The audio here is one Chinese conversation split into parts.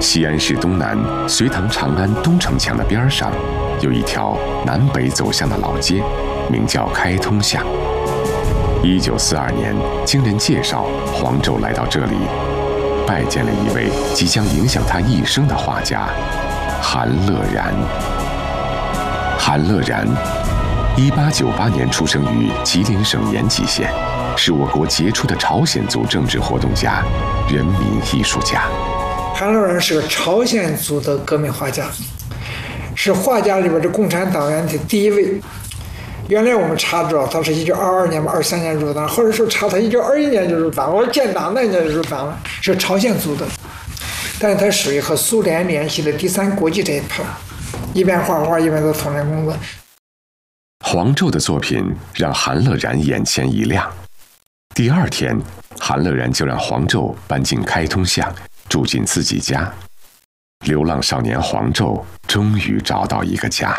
西安市东南隋唐长安东城墙的边上，有一条南北走向的老街，名叫开通巷。1942年，经人介绍，黄胄来到这里，拜见了一位即将影响他一生的画家韩乐然。韩乐然，1898年出生于吉林省延吉县，是我国杰出的朝鲜族政治活动家、人民艺术家。 韩乐然是个朝鲜族的革命画家，是画家里边的共产党员的第一位。原来我们查知道他是1922年吧，23年入党，后来说查他1921年就入党，我建党那年就入党了，是朝鲜族的，但是他属于和苏联联系的第三国际这一派，一边画画一边做统战工作。 黄胄的作品让韩乐然眼前一亮。第二天，韩乐然就让黄胄搬进开通巷，住进自己家。流浪少年黄胄终于找到一个家。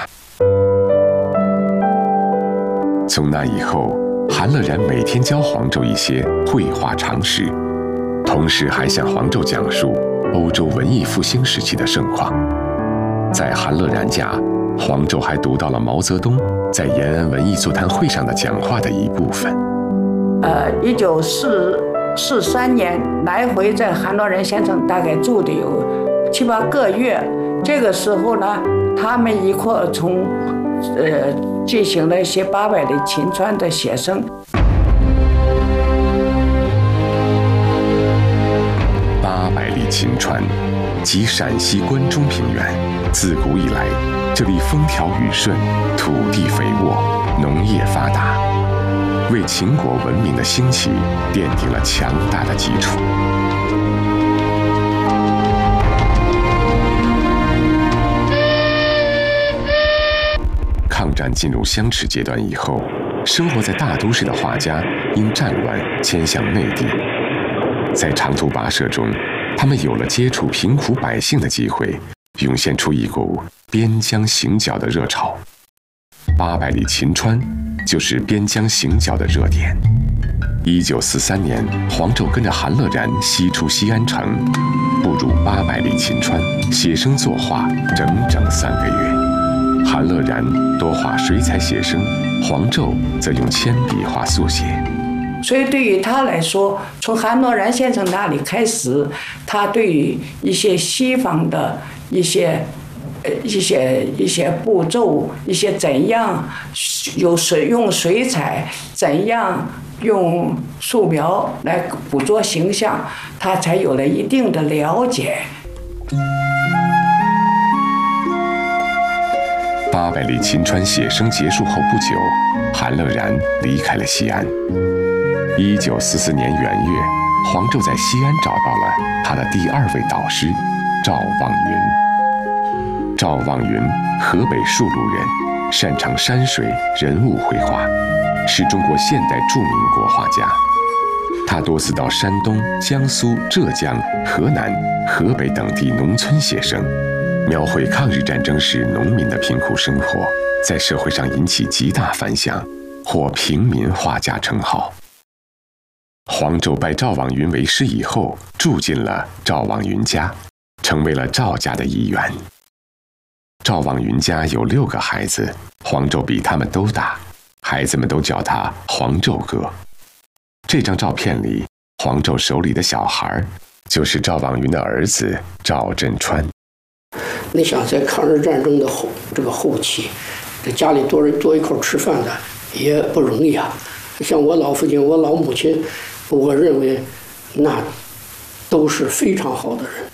从那以后，韩乐然每天教黄胄一些绘画常识，同时还向黄胄讲述欧洲文艺复兴时期的盛况。在韩乐然家，黄胄还读到了毛泽东在延安文艺座谈会上的讲话的一部分。 1943年来回在韩乐然先生大概住的有7、8个月，这个时候呢，他们一块从进行了一些800里秦川的写生。 800里秦川，即陕西关中平原，自古以来，这里风调雨顺，土地肥沃，农业发达，为秦国文明的兴起奠定了强大的基础。抗战进入相持阶段以后，生活在大都市的画家因战乱迁向内地，在长途跋涉中，他们有了接触贫苦百姓的机会，涌现出一股边疆行脚的热潮。800里秦川就是边疆行脚的热点。1943年，黄胄跟着韩乐然西出西安城，步入800里秦川，写生作画整整3个月。韩乐然多画水彩写生，黄胄则用铅笔画速写。 所以对于他来说，从韩乐然先生那里开始，他对于一些西方的一些步骤，一些怎样用水彩，怎样用素描来捕捉形象，他才有了一定的了解。 800里秦川写生结束后不久，韩乐然离开了西安。1944年元月，黄胄在西安找到了他的第2位导师赵望云。赵望云，河北树路人，擅长山水、人物绘画，是中国现代著名国画家。他多次到山东、江苏、浙江、河南、河北等地农村写生，描绘抗日战争时农民的贫苦生活，在社会上引起极大反响，获平民画家称号。黄胄拜赵望云为师以后，住进了赵望云家，成为了赵家的一员。赵望云家有6个孩子，黄胄比他们都大，孩子们都叫他黄胄哥。这张照片里，黄胄手里的小孩就是赵望云的儿子赵振川。 你想在抗日战争的后期，这家里多一口吃饭的也不容易啊。像我老父亲、我老母亲，我认为那都是非常好的人。